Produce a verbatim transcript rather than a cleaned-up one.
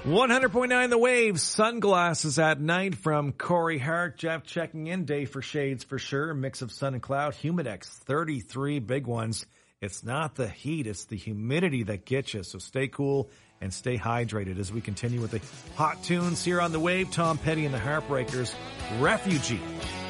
one hundred point nine The Wave, sunglasses at night from Corey Hart. Jeff checking in, day for shades for sure. Mix of sun and cloud, humidex, thirty-three big ones. It's not the heat, it's the humidity that gets you. So stay cool and stay hydrated as we continue with the hot tunes here on The Wave. Tom Petty and the Heartbreakers, Refugee.